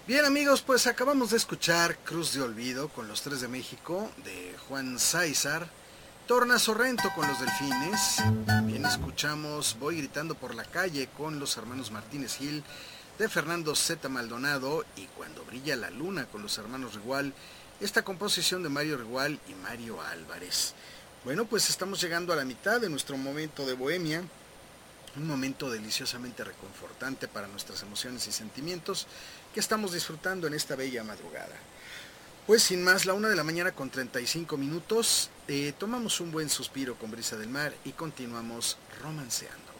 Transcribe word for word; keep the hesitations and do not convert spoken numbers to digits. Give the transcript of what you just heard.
Bien amigos, pues acabamos de escuchar Cruz de Olvido con los Tres de México de Juan Sáizar, Torna Sorrento con los Delfines, también escuchamos Voy gritando por la calle con los hermanos Martínez Gil de Fernando Z. Maldonado y Cuando brilla la luna con los hermanos Rigual, esta composición de Mario Rigual y Mario Álvarez. Bueno, pues estamos llegando a la mitad de nuestro momento de bohemia, un momento deliciosamente reconfortante para nuestras emociones y sentimientos que estamos disfrutando en esta bella madrugada. Pues sin más, la una de la mañana con treinta y cinco minutos, eh, tomamos un buen suspiro con brisa del mar y continuamos romanceando.